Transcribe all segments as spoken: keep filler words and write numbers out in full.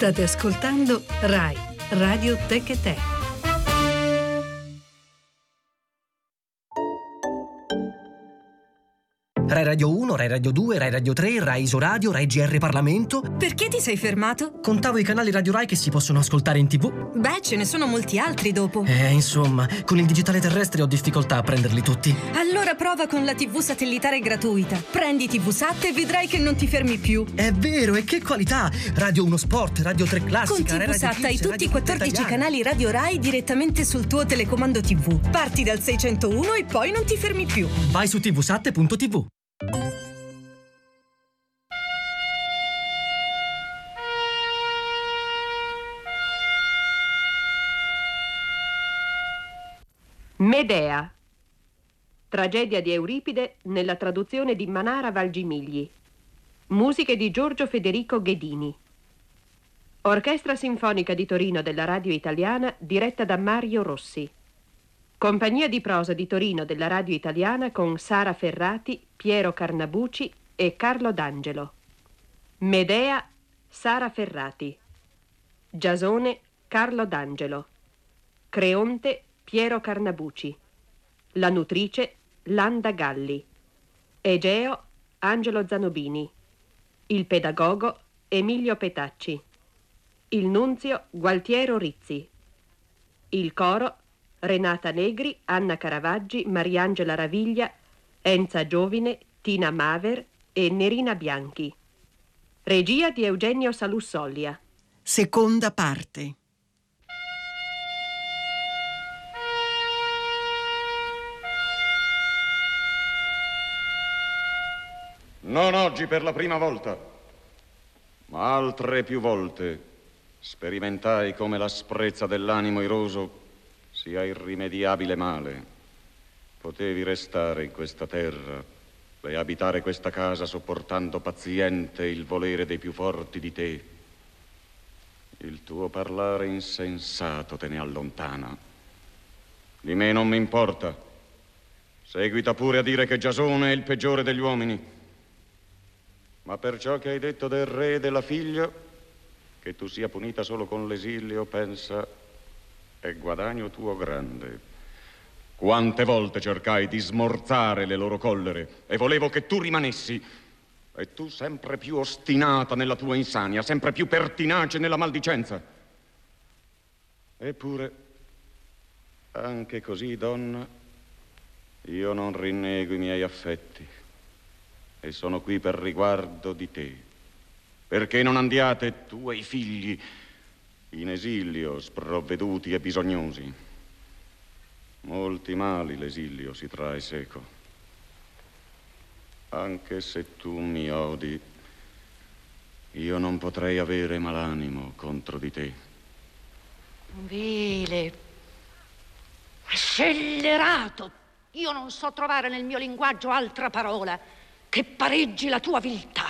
State ascoltando Rai Radio Tech e Te. Rai Radio uno, Rai Radio due, Rai Radio tre, Rai Isoradio, Rai G R Parlamento. Perché ti sei fermato? Contavo i canali Radio Rai che si possono ascoltare in tivù. Beh, ce ne sono molti altri dopo. Eh, insomma, con il digitale terrestre ho difficoltà a prenderli tutti. Allora prova con la tivù satellitare gratuita. Prendi tivusat e vedrai che non ti fermi più. È vero, e che qualità! Radio uno Sport, Radio tre Classica, Con tivusat hai tutti i quattordici canali Radio Rai direttamente sul tuo telecomando tivù. Parti dal seicentouno e poi non ti fermi più. Vai su tivusat punto tivù. Medea. Tragedia di Euripide nella traduzione di Manara Valgimigli. Musiche di Giorgio Federico Ghedini. Orchestra Sinfonica di Torino della Radio Italiana diretta da Mario Rossi. Compagnia di prosa di Torino della Radio Italiana con Sara Ferrati, Piero Carnabuci e Carlo D'Angelo. Medea, Sara Ferrati. Giasone, Carlo D'Angelo. Creonte, Piero Carnabuci. La nutrice, Landa Galli. Egeo, Angelo Zanobini. Il pedagogo, Emilio Petacci. Il nunzio, Gualtiero Rizzi. Il coro, Renata Negri, Anna Caravaggi, Mariangela Raviglia, Enza Giovine, Tina Maver e Nerina Bianchi. Regia di Eugenio Salussollia. Seconda parte. Non oggi per la prima volta, ma altre più volte sperimentai come l'asprezza dell'animo iroso sia irrimediabile male. Potevi restare in questa terra e abitare questa casa sopportando paziente il volere dei più forti di te. Il tuo parlare insensato te ne allontana. Di me non mi importa. Seguita pure a dire che Giasone è il peggiore degli uomini. Ma per ciò che hai detto del re e della figlia, che tu sia punita solo con l'esilio, pensa, è guadagno tuo grande. Quante volte cercai di smorzare le loro collere e volevo che tu rimanessi, e tu sempre più ostinata nella tua insania, sempre più pertinace nella maldicenza. Eppure, anche così, donna, io non rinnego i miei affetti e sono qui per riguardo di te, perché non andiate tu e i figli in esilio, sprovveduti e bisognosi. Molti mali l'esilio si trae seco. Anche se tu mi odi, io non potrei avere malanimo contro di te. Vile, scellerato, io non so trovare nel mio linguaggio altra parola che pareggi la tua viltà.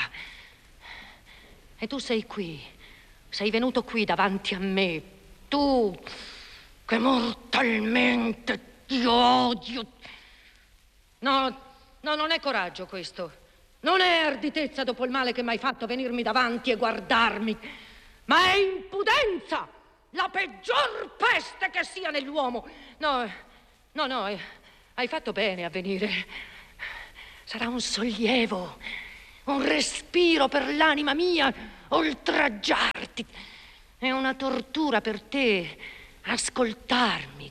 E tu sei qui, sei venuto qui davanti a me, tu che mortalmente ti odio. No, no, non è coraggio questo, non è arditezza dopo il male che mi hai fatto venirmi davanti e guardarmi, ma è impudenza, la peggior peste che sia nell'uomo. No, no, no, eh, hai fatto bene a venire. Sarà un sollievo, un respiro per l'anima mia, oltraggiarti. È una tortura per te ascoltarmi.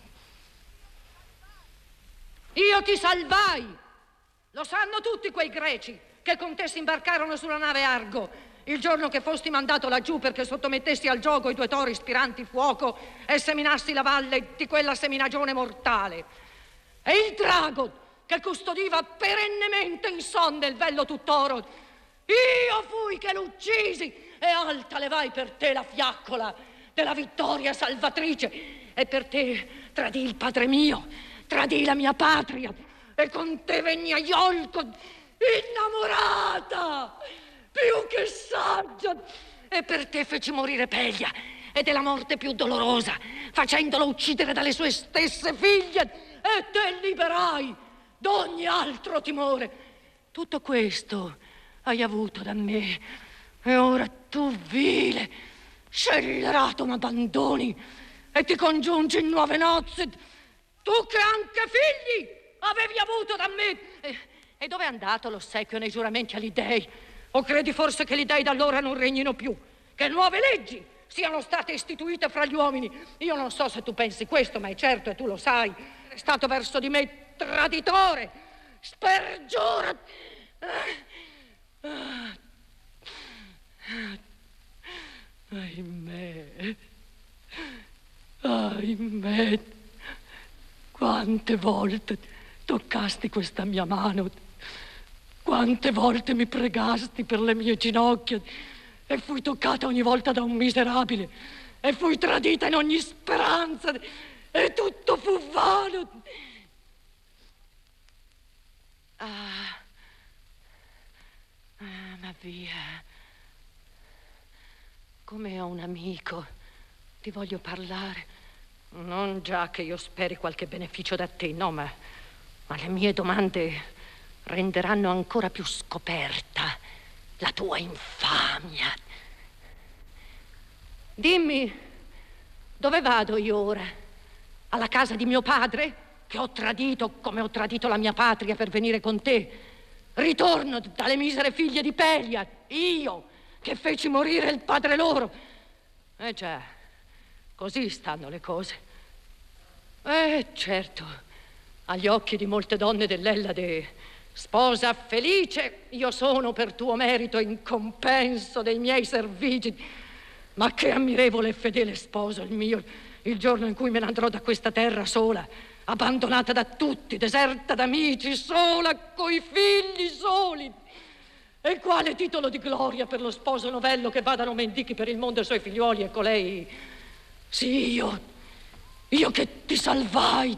Io ti salvai, lo sanno tutti quei greci che con te si imbarcarono sulla nave Argo il giorno che fosti mandato laggiù perché sottomettessi al gioco i due tori spiranti fuoco e seminassi la valle di quella seminagione mortale. E il drago che custodiva perennemente insonne il vello tutt'oro, io fui che l'uccisi e alta levai per te la fiaccola della vittoria salvatrice, e per te tradì il padre mio, tradì la mia patria, e con te venni a Iolco innamorata, più che saggia, e per te feci morire Pelia, e della morte più dolorosa, facendolo uccidere dalle sue stesse figlie, e te liberai d'ogni altro timore. Tutto questo hai avuto da me, e ora tu, vile, Scellerato, mi abbandoni e ti congiungi in nuove nozze. Tu che anche figli avevi avuto da me. E, e dove è andato l'ossequio nei giuramenti agli dèi? O credi forse che gli dèi da allora non regnino più? Che nuove leggi siano state istituite fra gli uomini? Io non so se tu pensi questo, ma è certo, e tu lo sai, è stato verso di me traditore, spergiuro. Ahimè, ahimè, quante volte toccasti questa mia mano, quante volte mi pregasti per le mie ginocchia e fui toccata ogni volta da un miserabile e fui tradita in ogni speranza e tutto fu vano. Ah, ah ma via. Come a un amico ti voglio parlare. Non già che io speri qualche beneficio da te, no, ma, ma le mie domande renderanno ancora più scoperta la tua infamia. Dimmi, dove vado io ora? Alla casa di mio padre, che ho tradito come ho tradito la mia patria per venire con te? Ritorno dalle misere figlie di Pelia, io che feci morire il padre loro. Eh già, così stanno le cose. Eh certo, agli occhi di molte donne dell'Ellade, sposa felice io sono per tuo merito in compenso dei miei servigi. Ma che ammirevole e fedele sposo il mio, il giorno in cui me ne andrò da questa terra sola, abbandonata da tutti, deserta d'amici, sola coi figli soli. E quale titolo di gloria per lo sposo novello che vadano mendichi per il mondo i suoi figliuoli e colei? Sì, io, io che ti salvai.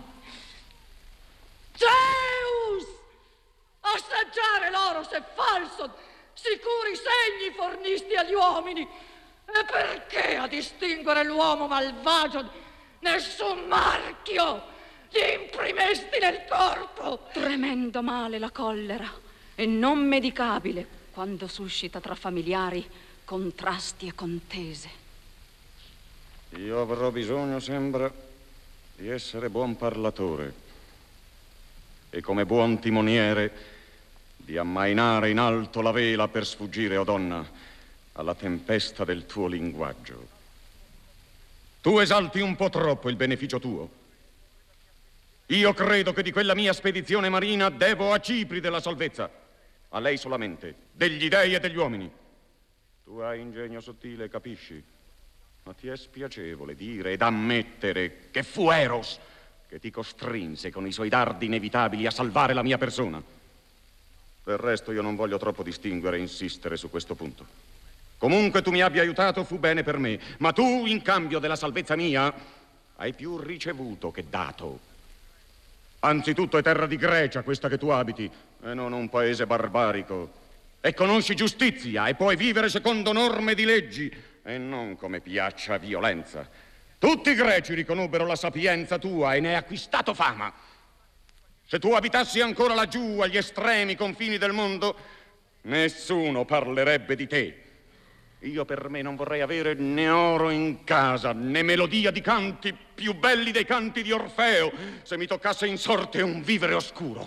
Zeus! Assaggiare l'oro se falso, sicuri segni fornisti agli uomini. E perché a distinguere l'uomo malvagio nessun marchio gli imprimesti nel corpo? Tremendo male la collera e non medicabile quando suscita tra familiari contrasti e contese. Io avrò bisogno, sembra, di essere buon parlatore e come buon timoniere di ammainare in alto la vela per sfuggire, o donna, alla tempesta del tuo linguaggio. Tu esalti un po' troppo il beneficio tuo. Io credo che di quella mia spedizione marina devo a Cipride la salvezza. A lei solamente, degli dei e degli uomini. Tu hai ingegno sottile, capisci? Ma ti è spiacevole dire ed ammettere che fu Eros che ti costrinse con i suoi dardi inevitabili a salvare la mia persona. Del resto io non voglio troppo distinguere e insistere su questo punto. Comunque tu mi abbia aiutato fu bene per me, ma tu in cambio della salvezza mia hai più ricevuto che dato. Anzitutto è terra di Grecia questa che tu abiti, e non un paese barbarico. E conosci giustizia e puoi vivere secondo norme di leggi e non come piaccia violenza. Tutti i greci riconobbero la sapienza tua e ne hai acquistato fama. Se tu abitassi ancora laggiù agli estremi confini del mondo, nessuno parlerebbe di te. Io per me non vorrei avere né oro in casa, né melodia di canti più belli dei canti di Orfeo, se mi toccasse in sorte un vivere oscuro.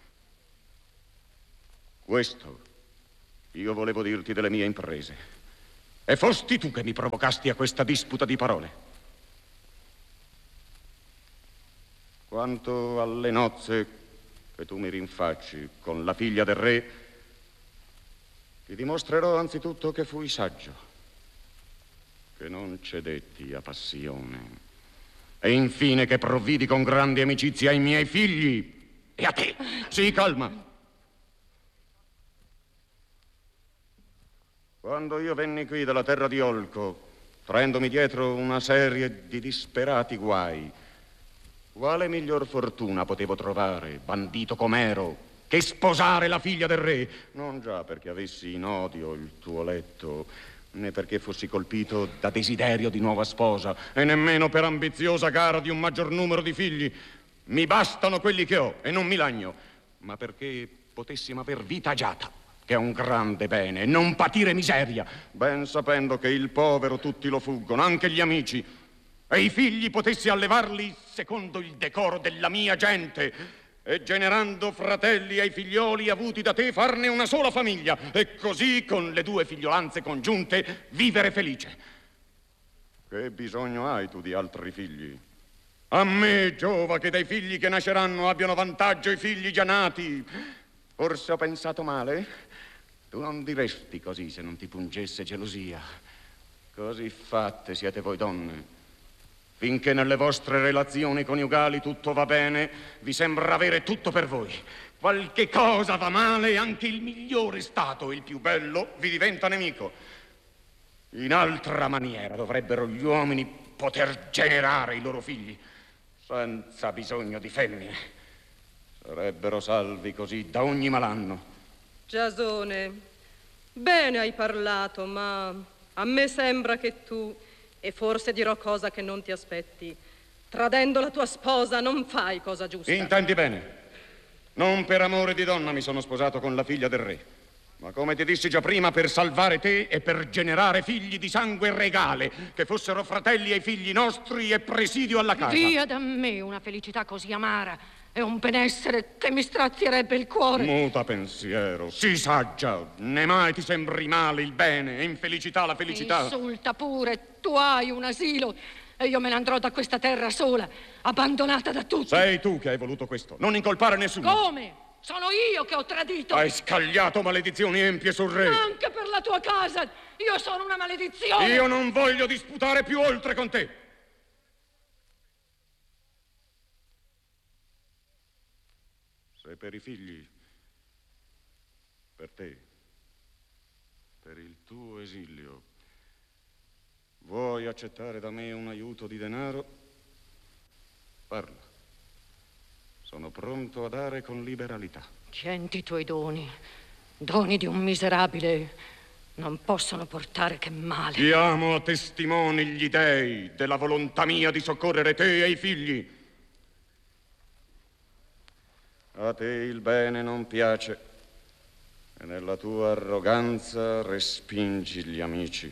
Questo io volevo dirti delle mie imprese. E fosti tu che mi provocasti a questa disputa di parole. Quanto alle nozze che tu mi rinfacci con la figlia del re, ti dimostrerò anzitutto che fui saggio, che non cedetti a passione, e infine che provvidi con grande amicizia ai miei figli e a te. Sì, calma. Quando io venni qui dalla terra di Olco, traendomi dietro una serie di disperati guai, quale miglior fortuna potevo trovare, bandito com'ero, che sposare la figlia del re? Non già perché avessi in odio il tuo letto, né perché fossi colpito da desiderio di nuova sposa, e nemmeno per ambiziosa gara di un maggior numero di figli. Mi bastano quelli che ho e non mi lagno, ma perché potessimo aver vita agiata che è un grande bene, non patire miseria, ben sapendo che il povero tutti lo fuggono, anche gli amici, e i figli potessi allevarli secondo il decoro della mia gente, e generando fratelli ai figlioli avuti da te farne una sola famiglia, e così con le due figliolanze congiunte vivere felice. Che bisogno hai tu di altri figli? A me giova che dai figli che nasceranno abbiano vantaggio i figli già nati. Forse ho pensato male? Tu non diresti così se non ti pungesse gelosia. Così fatte siete voi donne. Finché nelle vostre relazioni coniugali tutto va bene, vi sembra avere tutto per voi. Qualche cosa va male e anche il migliore stato, il più bello, vi diventa nemico. In altra maniera dovrebbero gli uomini poter generare i loro figli, senza bisogno di femmine. Sarebbero salvi così da ogni malanno. Giasone, bene hai parlato, ma a me sembra che tu, e forse dirò cosa che non ti aspetti, tradendo la tua sposa non fai cosa giusta. Intendi bene. Non per amore di donna mi sono sposato con la figlia del re, ma come ti dissi già prima, per salvare te e per generare figli di sangue regale, che fossero fratelli ai figli nostri e presidio alla casa. Via da me una felicità così amara e un benessere che mi strazierebbe il cuore. Muta pensiero, sii saggia, né mai ti sembri male il bene e infelicità la felicità. Insulta pure, tu hai un asilo e io me ne andrò da questa terra sola, abbandonata da tutti. Sei tu che hai voluto questo, non incolpare nessuno. Come? Sono io che ho tradito. Hai scagliato maledizioni empie sul re. Anche per la tua casa, io sono una maledizione. Io non voglio disputare più oltre con te. Se per i figli, per te, per il tuo esilio, vuoi accettare da me un aiuto di denaro, parla. Sono pronto a dare con liberalità. Senti i tuoi doni, doni di un miserabile, non possono portare che male. Chiamo a testimoni gli dei della volontà mia di soccorrere te e i figli. A te il bene non piace e nella tua arroganza respingi gli amici.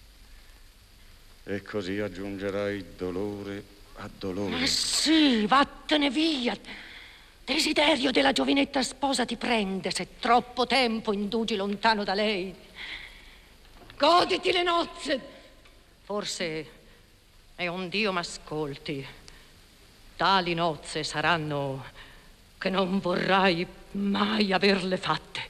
E così aggiungerai dolore a dolore. Eh sì, vattene via. Desiderio della giovinetta sposa ti prende se troppo tempo indugi lontano da lei. Goditi le nozze. Forse è un Dio m'ascolti. Tali nozze saranno che non vorrai mai averle fatte.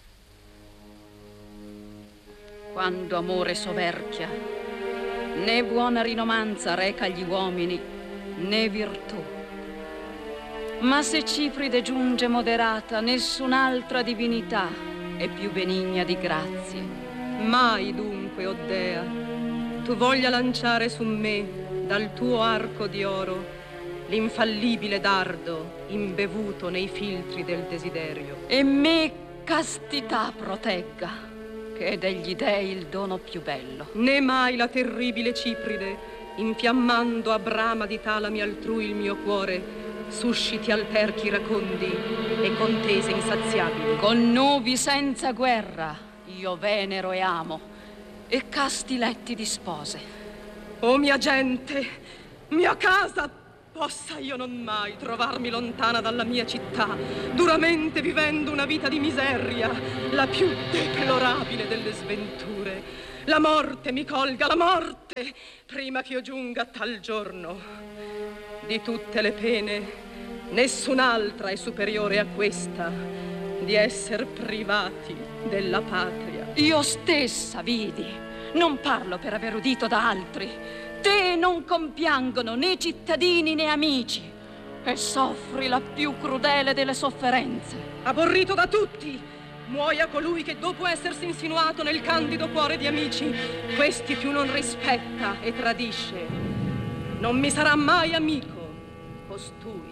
Quando amore soverchia, né buona rinomanza reca agli uomini, né virtù. Ma se Cipride giunge moderata, nessun'altra divinità è più benigna di grazie. Mai dunque, o Dea, tu voglia lanciare su me dal tuo arco di oro l'infallibile dardo imbevuto nei filtri del desiderio. E me castità protegga, che è degli dei il dono più bello. Né mai la terribile Cipride, infiammando a brama di talami altrui il mio cuore, susciti alterchi iracondi e contese insaziabili. Con nubi senza guerra io venero e amo, e casti letti di spose. O mia gente, mia casa, possa io non mai trovarmi lontana dalla mia città, duramente vivendo una vita di miseria, la più deplorabile delle sventure. La morte mi colga, la morte, prima che io giunga a tal giorno. Di tutte le pene, nessun'altra è superiore a questa, di esser privati della patria. Io stessa vidi, non parlo per aver udito da altri. Te non compiangono né cittadini né amici, e soffri la più crudele delle sofferenze. Aborrito da tutti, muoia colui che dopo essersi insinuato nel candido cuore di amici, questi più non rispetta e tradisce. Non mi sarà mai amico costui.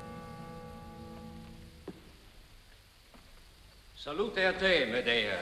Salute a te, Medea.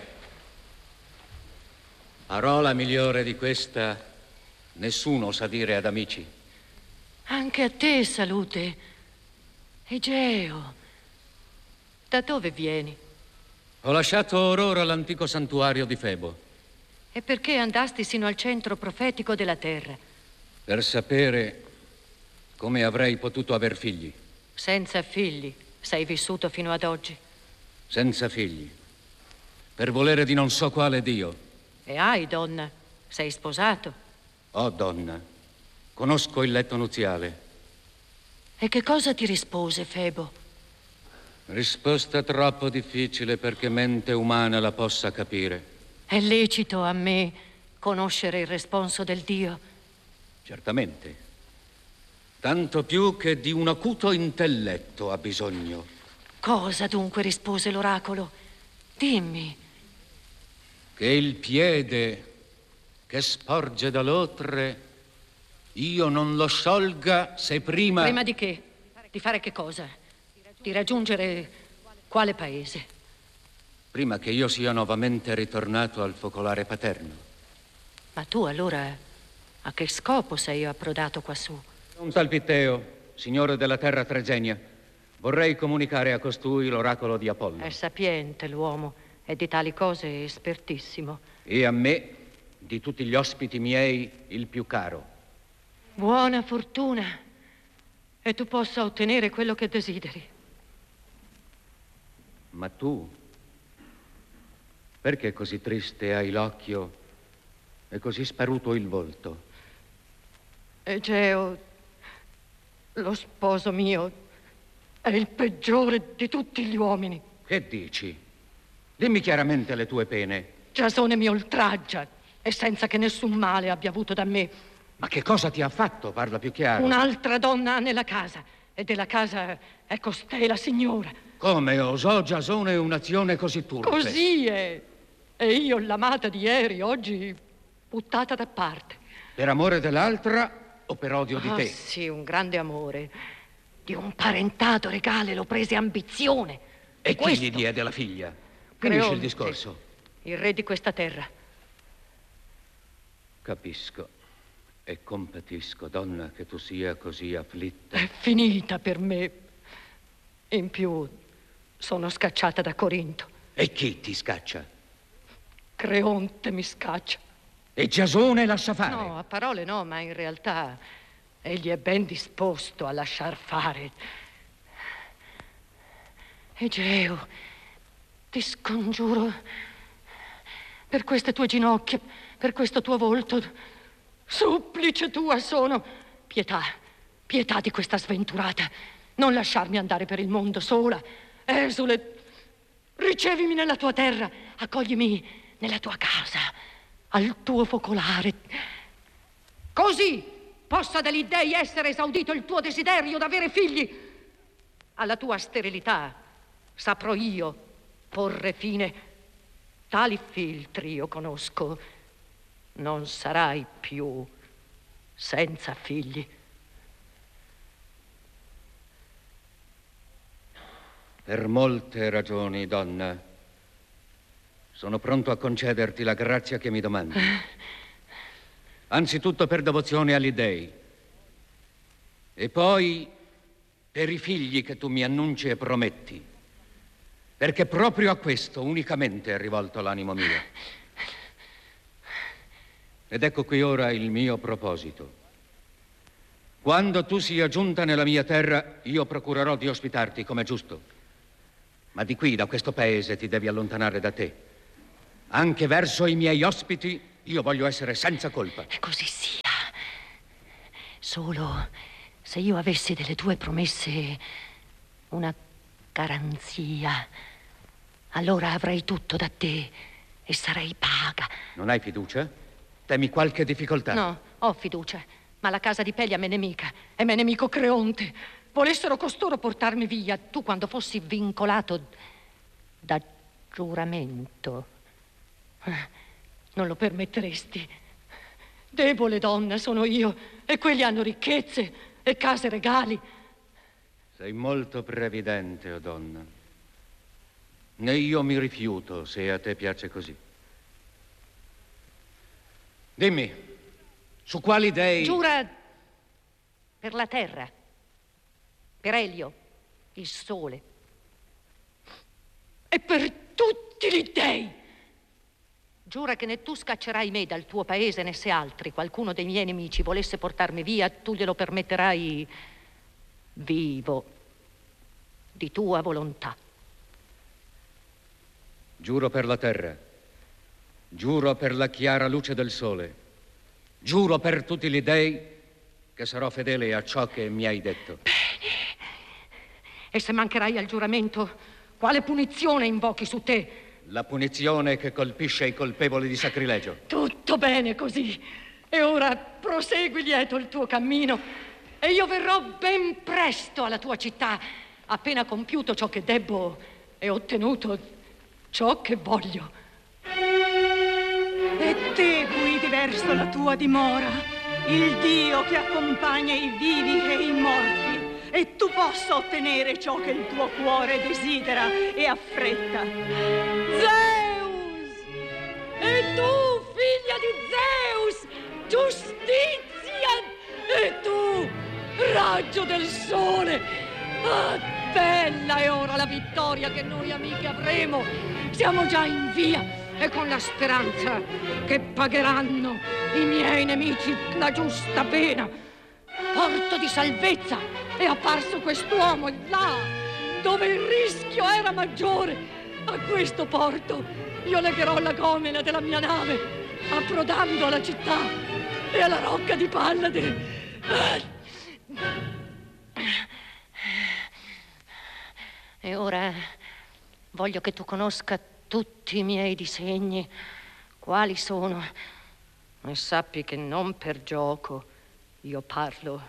Parola migliore di questa nessuno sa dire ad amici. Anche a te salute. Egeo, da dove vieni? Ho lasciato or ora l'antico santuario di Febo. E perché andasti sino al centro profetico della terra? Per sapere come avrei potuto aver figli. Senza figli sei vissuto fino ad oggi. Senza figli. Per volere di non so quale Dio. E hai, donna? Sei sposato? Oh, donna, conosco il letto nuziale. E che cosa ti rispose Febo? Risposta troppo difficile perché mente umana la possa capire. È lecito a me conoscere il responso del Dio? Certamente. Tanto più che di un acuto intelletto ha bisogno. Cosa dunque rispose l'oracolo? Dimmi. Che il piede che sporge dall'oltre io non lo sciolga se prima... Prima di che? Di fare che cosa? Di raggiungere quale paese? Prima che io sia nuovamente ritornato al focolare paterno. Ma tu allora a che scopo sei approdato quassù? Un tal Pitteo, signore della terra Tregenia, vorrei comunicare a costui l'oracolo di Apollo. È sapiente l'uomo e di tali cose espertissimo. E a me, di tutti gli ospiti miei, il più caro. Buona fortuna e tu possa ottenere quello che desideri. Ma tu, perché così triste hai l'occhio e così sparuto il volto? Egeo, lo sposo mio, è il peggiore di tutti gli uomini. Che dici? Dimmi chiaramente le tue pene. Giasone mi oltraggia e senza che nessun male abbia avuto da me. Ma che cosa ti ha fatto? Parla più chiaro. Un'altra donna ha nella casa e della casa è costei la signora. Come osò Giasone un'azione così turpe? Così è. E io l'amata di ieri, oggi buttata da parte. Per amore dell'altra o per odio di Ah, te? sì, un grande amore. Di un parentato regale lo prese ambizione. E chi Questo, gli diede la figlia? Finisci Creonte, il discorso. il re di questa terra. Capisco e compatisco, donna, che tu sia così afflitta. È finita per me. In più, sono scacciata da Corinto. E chi ti scaccia? Creonte mi scaccia. E Giasone lascia fare? No, a parole no, ma in realtà egli è ben disposto a lasciar fare. Egeo, ti scongiuro, per queste tue ginocchia, per questo tuo volto, supplice tua sono. Pietà, pietà di questa sventurata. Non lasciarmi andare per il mondo sola. Esule, ricevimi nella tua terra, accoglimi nella tua casa, al tuo focolare. Così possa dagli dèi essere esaudito il tuo desiderio d'avere figli. Alla tua sterilità saprò io porre fine. Tali filtri io conosco. Non sarai più senza figli. Per molte ragioni, donna, sono pronto a concederti la grazia che mi domandi. Anzitutto per devozione agli dèi. E poi per i figli che tu mi annunci e prometti. Perché proprio a questo unicamente è rivolto l'animo mio. Ed ecco qui ora il mio proposito. Quando tu sia giunta nella mia terra, io procurerò di ospitarti come giusto. Ma di qui, da questo paese, ti devi allontanare da te. Anche verso i miei ospiti io voglio essere senza colpa. E così sia. Solo se io avessi delle tue promesse una garanzia, allora avrei tutto da te e sarei paga. Non hai fiducia? Temi qualche difficoltà? No, ho fiducia, ma la casa di Pelia m'è nemica e m'è nemico Creonte. Volessero costoro portarmi via, tu quando fossi vincolato da giuramento, non lo permetteresti. Debole donna sono io e quelli hanno ricchezze e case regali. Sei molto previdente, o donna. Né io mi rifiuto se a te piace così. Dimmi, su quali dei... Giura per la terra, per Elio, il sole, e per tutti gli dei. Giura che né tu scaccerai me dal tuo paese, né se altri, qualcuno dei miei nemici, volesse portarmi via, tu glielo permetterai vivo, di tua volontà. Giuro per la terra, giuro per la chiara luce del sole, giuro per tutti gli dei che sarò fedele a ciò che mi hai detto. Bene. E se mancherai al giuramento, quale punizione invochi su te? La punizione che colpisce i colpevoli di sacrilegio. Tutto bene così. E ora prosegui lieto il tuo cammino e io verrò ben presto alla tua città, appena compiuto ciò che debbo e ottenuto ciò che voglio. E te guidi verso la tua dimora, il Dio che accompagna i vivi e i morti, e tu possa ottenere ciò che il tuo cuore desidera e affretta. Zeus! E tu, figlia di Zeus, giustizia! E tu, raggio del sole! Ah, bella è ora la vittoria che noi amiche avremo! Siamo già in via e con la speranza che pagheranno i miei nemici la giusta pena. Porto di salvezza è apparso quest'uomo là, dove il rischio era maggiore. A questo porto io legherò la gomena della mia nave, approdando alla città e alla rocca di Pallade. E ora voglio che tu conosca tutti i miei disegni, quali sono, e sappi che non per gioco io parlo.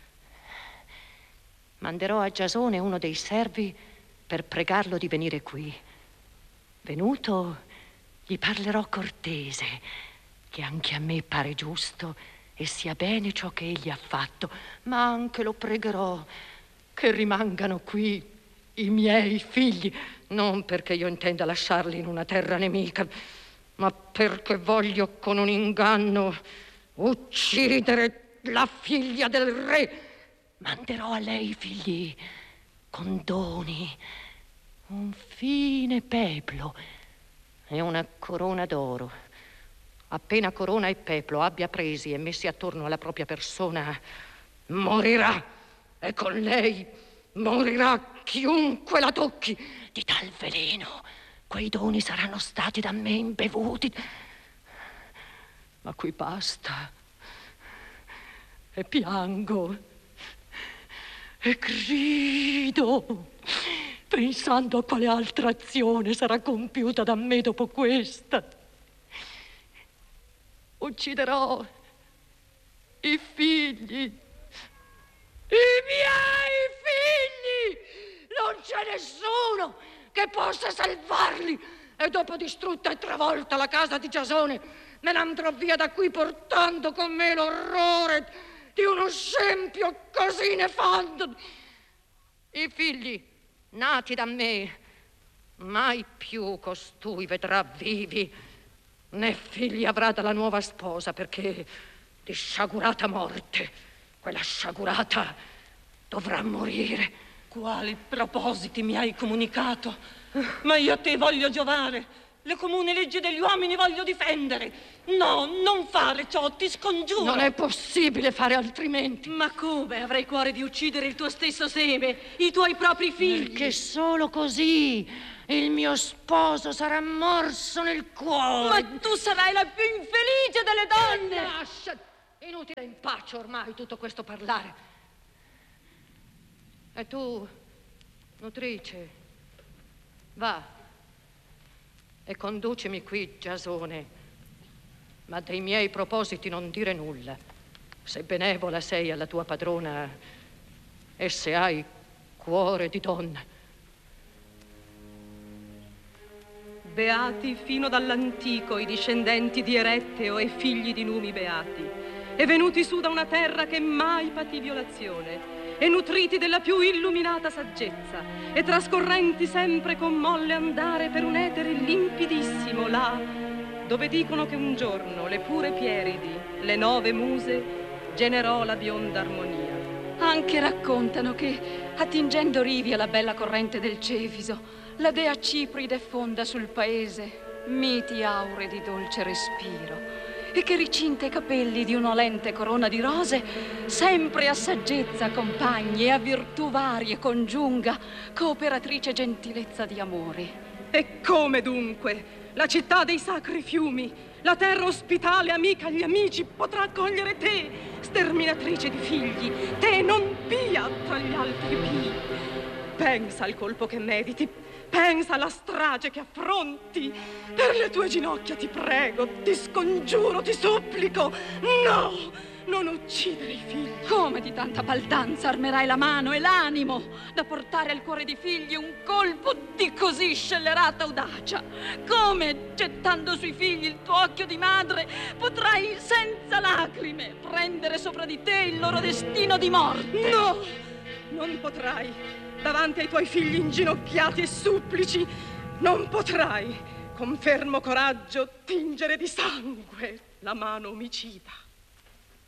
Manderò a Giasone uno dei servi per pregarlo di venire qui. Venuto, gli parlerò cortese, che anche a me pare giusto e sia bene ciò che egli ha fatto, ma anche lo pregherò che rimangano qui i miei figli, non perché io intenda lasciarli in una terra nemica, ma perché voglio con un inganno uccidere la figlia del re. Manderò a lei i figli con doni, un fine peplo e una corona d'oro. Appena corona e peplo abbia presi e messi attorno alla propria persona, morirà, e con lei morirà chiunque la tocchi. Di tal veleno quei doni saranno stati da me imbevuti. Ma qui basta, e piango e grido, pensando a quale altra azione sarà compiuta da me dopo questa. Ucciderò i figli, i miei figli! Non c'è nessuno che possa salvarli! E dopo distrutta e travolta la casa di Giasone, me ne andrò via da qui portando con me l'orrore di uno scempio così nefando. I figli nati da me, mai più costui vedrà vivi, né figli avrà dalla nuova sposa, perché di sciagurata morte quella sciagurata dovrà morire. Quali propositi mi hai comunicato? Ma io a te voglio giovare. Le comuni leggi degli uomini voglio difendere. No, non fare ciò, ti scongiuro. Non è possibile fare altrimenti. Ma come avrei cuore di uccidere il tuo stesso seme, i tuoi propri figli? Perché solo così il mio sposo sarà morso nel cuore. Ma tu sarai la più infelice delle donne. Lascia, inutile impaccio ormai tutto questo parlare. E tu, nutrice, va e conducimi qui, Giasone, ma dei miei propositi non dire nulla, se benevola sei alla tua padrona e se hai cuore di donna. Beati fino dall'antico i discendenti di Eretteo e figli di Numi beati, e venuti su da una terra che mai patì violazione, e nutriti della più illuminata saggezza, e trascorrenti sempre con molle andare per un etere limpidissimo là, dove dicono che un giorno le pure Pieridi, le nove muse, generò la bionda armonia. Anche raccontano che Attingendo rivi alla bella corrente del Cefiso, la dea Cipride fonda sul paese miti aure di dolce respiro, e che ricinta i capelli di un'olente corona di rose, sempre a saggezza accompagni e a virtù varie congiunga, cooperatrice gentilezza di amori. E come dunque la città dei sacri fiumi, la terra ospitale, amica agli amici, potrà accogliere te, sterminatrice di figli, te non pia tra gli altri pii? Pensa al colpo che mediti, pensa alla strage che affronti. Per le tue ginocchia ti prego, ti scongiuro, ti supplico, no! Non uccidere i figli. Come di tanta baldanza armerai la mano e l'animo da portare al cuore di figli un colpo di così scellerata audacia? Come, gettando sui figli il tuo occhio di madre, potrai senza lacrime prendere sopra di te il loro destino di morte? No, non potrai. Davanti ai tuoi figli inginocchiati e supplici, non potrai con fermo coraggio tingere di sangue la mano omicida.